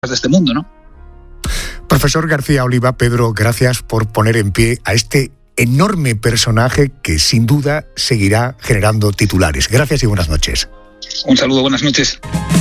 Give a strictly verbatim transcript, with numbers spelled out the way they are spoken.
de este mundo, ¿no? Profesor García Oliva, Pedro, gracias por poner en pie a este enorme personaje que sin duda seguirá generando titulares. Gracias y buenas noches. Un saludo, buenas noches.